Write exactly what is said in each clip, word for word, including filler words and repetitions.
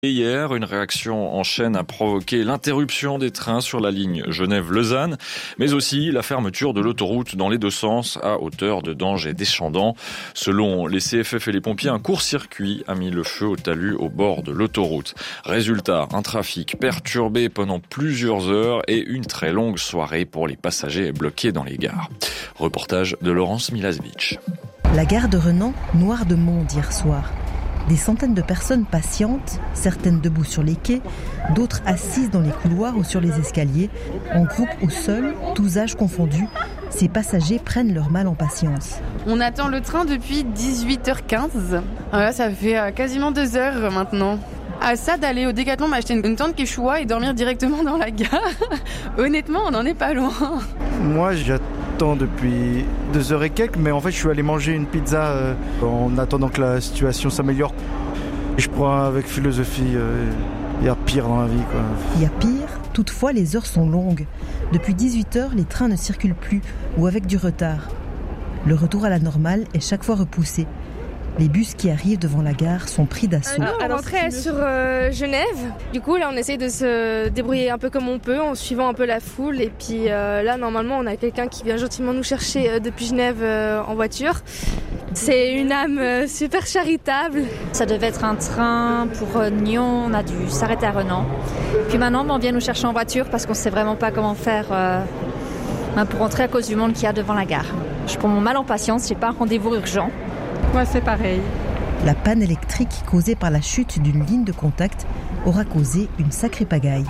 Et hier, une réaction en chaîne a provoqué l'interruption des trains sur la ligne Genève-Lausanne, mais aussi la fermeture de l'autoroute dans les deux sens à hauteur de Dange et d'Échandon. Selon les C F F et les pompiers, un court-circuit a mis le feu au talus au bord de l'autoroute. Résultat, un trafic perturbé pendant plusieurs heures et une très longue soirée pour les passagers bloqués dans les gares. Reportage de Laurence Milasevich. La gare de Renan, noire de monde hier soir. Des centaines de personnes patientent, certaines debout sur les quais, d'autres assises dans les couloirs ou sur les escaliers, en groupe ou seuls, tous âges confondus. Ces passagers prennent leur mal en patience. On attend le train depuis dix-huit heures quinze. Voilà, ça fait quasiment deux heures maintenant. À ça d'aller au Décathlon m'acheter une tente Quechua et dormir directement dans la gare. Honnêtement, on n'en est pas loin. Moi, j'attends depuis deux heures et quelques, mais en fait, je suis allé manger une pizza euh, en attendant que la situation s'améliore. Je prends avec philosophie, il euh, y a pire dans la vie, quoi. Il y a pire, toutefois, les heures sont longues. Depuis dix-huit heures, les trains ne circulent plus ou avec du retard. Le retour à la normale est chaque fois repoussé. Les bus qui arrivent devant la gare sont pris d'assaut. On rentrait sur euh, Genève. Du coup, là, on essaye de se débrouiller un peu comme on peut, en suivant un peu la foule. Et puis euh, là, normalement, on a quelqu'un qui vient gentiment nous chercher euh, depuis Genève euh, en voiture. C'est une âme euh, super charitable. Ça devait être un train pour euh, Nyon. On a dû s'arrêter à Renan. Puis maintenant, on vient nous chercher en voiture parce qu'on ne sait vraiment pas comment faire euh, pour rentrer à cause du monde qu'il y a devant la gare. Je prends mon mal en patience. J'ai pas un rendez-vous urgent. Moi, c'est pareil. La panne électrique causée par la chute d'une ligne de contact aura causé une sacrée pagaille.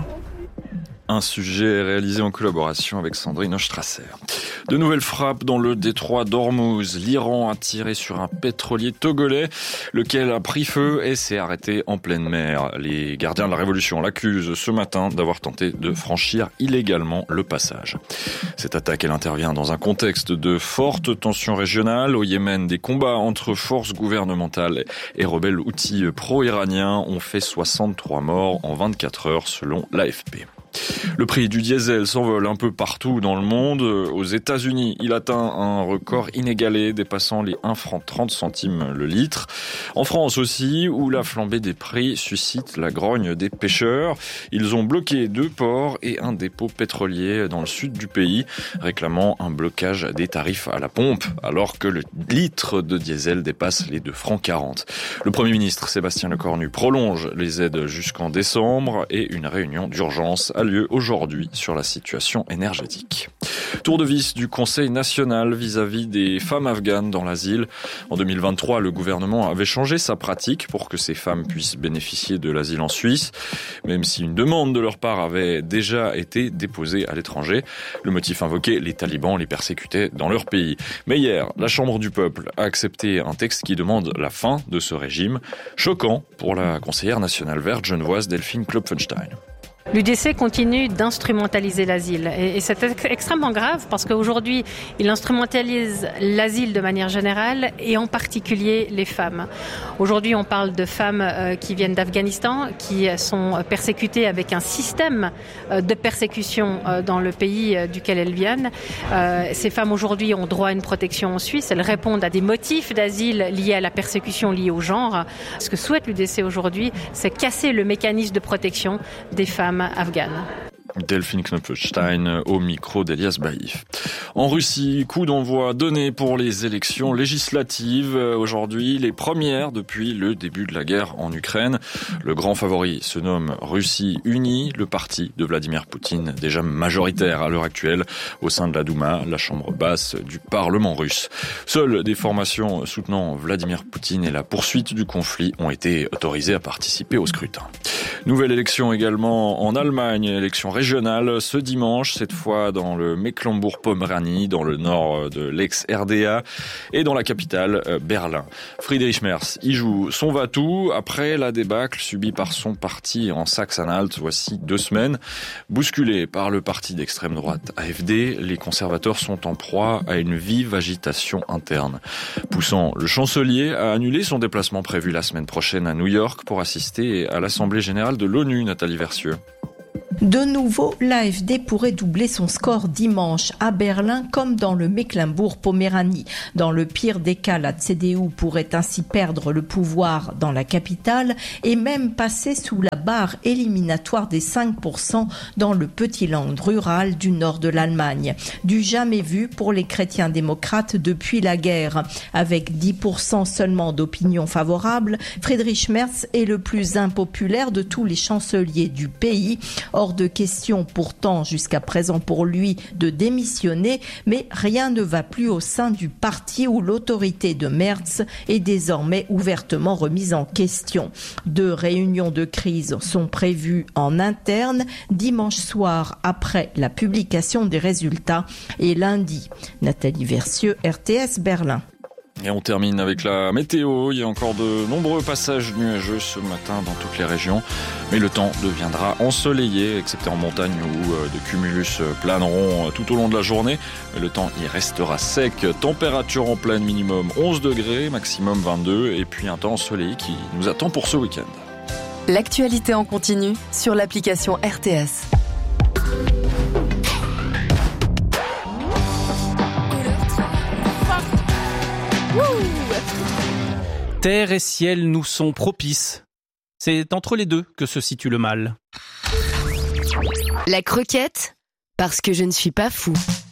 Un sujet réalisé en collaboration avec Sandrine Ostrasser. De nouvelles frappes dans le détroit d'Ormuz. L'Iran a tiré sur un pétrolier togolais, lequel a pris feu et s'est arrêté en pleine mer. Les gardiens de la Révolution l'accusent ce matin d'avoir tenté de franchir illégalement le passage. Cette attaque, elle intervient dans un contexte de fortes tensions régionales. Au Yémen, des combats entre forces gouvernementales et rebelles houthis pro-iraniens ont fait soixante-trois morts en vingt-quatre heures selon l'A F P. Le prix du diesel s'envole un peu partout dans le monde. Aux États-Unis, il atteint un record inégalé, dépassant les un franc trente centimes le litre. En France aussi, où la flambée des prix suscite la grogne des pêcheurs. Ils ont bloqué deux ports et un dépôt pétrolier dans le sud du pays, réclamant un blocage des tarifs à la pompe, alors que le litre de diesel dépasse les deux francs quarante. Le Premier ministre Sébastien Lecornu prolonge les aides jusqu'en décembre et une réunion d'urgence a lieu aujourd'hui sur la situation énergétique. Tour de vis du Conseil national vis-à-vis des femmes afghanes dans l'asile. En deux mille vingt-trois, le gouvernement avait changé sa pratique pour que ces femmes puissent bénéficier de l'asile en Suisse, même si une demande de leur part avait déjà été déposée à l'étranger. Le motif invoqué, les talibans les persécutaient dans leur pays. Mais hier, la Chambre du peuple a accepté un texte qui demande la fin de ce régime. Choquant pour la conseillère nationale verte genevoise Delphine Klopfenstein. L'U D C continue d'instrumentaliser l'asile et, et c'est extrêmement grave parce qu'aujourd'hui, il instrumentalise l'asile de manière générale et en particulier les femmes. Aujourd'hui, on parle de femmes euh, qui viennent d'Afghanistan, qui sont persécutées avec un système euh, de persécution euh, dans le pays euh, duquel elles viennent. Euh, ces femmes aujourd'hui ont droit à une protection en Suisse. Elles répondent à des motifs d'asile liés à la persécution liée au genre. Ce que souhaite l'U D C aujourd'hui, c'est casser le mécanisme de protection des femmes afghane. Delphine Knopfenstein au micro d'Elias Baïf. En Russie, coup d'envoi donné pour les élections législatives. Aujourd'hui, les premières depuis le début de la guerre en Ukraine. Le grand favori se nomme Russie Unie, le parti de Vladimir Poutine, déjà majoritaire à l'heure actuelle au sein de la Douma, la chambre basse du Parlement russe. Seules des formations soutenant Vladimir Poutine et la poursuite du conflit ont été autorisées à participer au scrutin. Nouvelle élection également en Allemagne, élection régionale ce dimanche, cette fois dans le Mecklembourg-Poméranie, dans le nord de l'ex-R D A et dans la capitale Berlin. Friedrich Merz y joue son va-tout après la débâcle subie par son parti en Saxe-Anhalt voici deux semaines. Bousculés par le parti d'extrême droite A F D, les conservateurs sont en proie à une vive agitation interne, poussant le chancelier à annuler son déplacement prévu la semaine prochaine à New York pour assister à l'Assemblée générale de l'ONU, Nathalie Versieux. De nouveau, l'A F D pourrait doubler son score dimanche à Berlin comme dans le Mecklembourg-Poméranie. Dans le pire des cas, la C D U pourrait ainsi perdre le pouvoir dans la capitale et même passer sous la barre éliminatoire des cinq pour cent dans le petit land rural du nord de l'Allemagne. Du jamais vu pour les chrétiens démocrates depuis la guerre. Avec dix pour cent seulement d'opinion favorable, Friedrich Merz est le plus impopulaire de tous les chanceliers du pays. Hors de question pourtant jusqu'à présent pour lui de démissionner, mais rien ne va plus au sein du parti où l'autorité de Merz est désormais ouvertement remise en question. Deux réunions de crise sont prévues en interne dimanche soir après la publication des résultats et lundi. Nathalie Versieux, R T S Berlin. Et on termine avec la météo. Il y a encore de nombreux passages nuageux ce matin dans toutes les régions. Mais le temps deviendra ensoleillé, excepté en montagne où de cumulus planeront tout au long de la journée. Mais le temps y restera sec. Température en pleine minimum onze degrés, maximum vingt-deux. Et puis un temps ensoleillé qui nous attend pour ce week-end. L'actualité en continu sur l'application R T S. Terre et ciel nous sont propices. C'est entre les deux que se situe le mal. La croquette, parce que je ne suis pas fou.